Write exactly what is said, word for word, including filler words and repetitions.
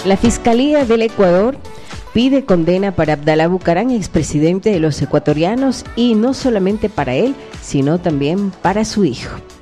La Fiscalía del Ecuador pide condena para Abdalá Bucaram, expresidente de los ecuatorianos, y no solamente para él, sino también para su hijo.